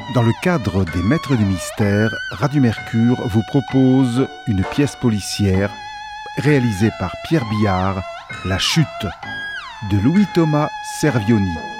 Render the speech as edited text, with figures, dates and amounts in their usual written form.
Dans le cadre des Maîtres du Mystère, Radio Mercure vous propose une pièce policière réalisée par Pierre Billard, La Chute, de Louis-Thomas Servioni.